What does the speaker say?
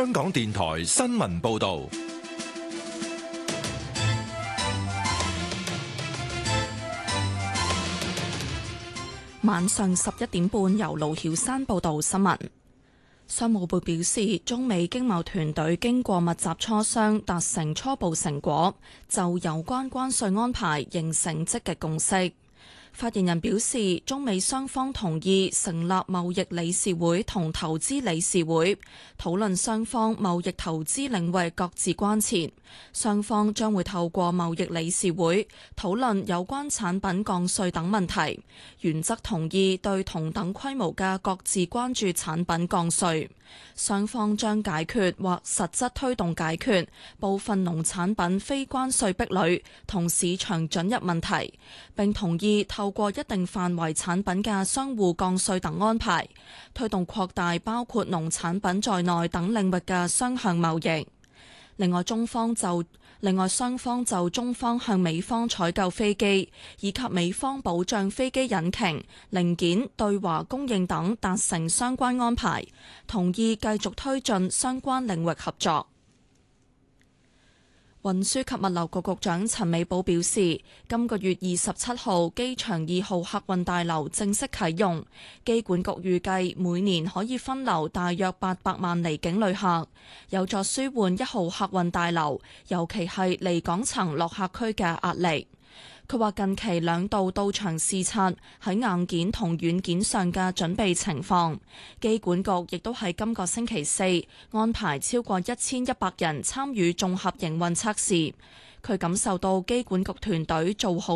香港電台新聞報道。 晚上11點半，由盧曉珊報道新聞。商務部表示，中美經貿團隊經過密集磋商，達成初步成果，就有關關稅安排形成積極共識。發言人表示，中美雙方同意成立貿易理事會同投資理事會，討論雙方貿易投資領域各自關切。雙方將會透過貿易理事會討論有關產品降稅等問題，原則同意對同等規模嘅各自關注產品降稅。雙方將解決或實質推動解決部分農產品非關稅壁壘同市場准入問題，並同意透過一定範圍產品嘅相互降稅等安排，推動擴大包括農產品在內等領域嘅雙向貿易。另外，雙方就中方向美方採購飛機，以及美方保障飛機引擎、零件對華供應等達成相關安排，同意繼續推進相關領域合作。運輸及物流局局長陳美寶表示，今個月27號機場2號客運大樓正式啟用，機管局預計每年可以分流大約800萬離境旅客，有助舒緩1號客運大樓，尤其係離港層落客區嘅壓力。佢話近期2度到場視察喺硬件同軟件上嘅準備情況，機管局亦都喺今個星期4安排超過1100人參與綜合營運測試。佢感受到機管局團隊做好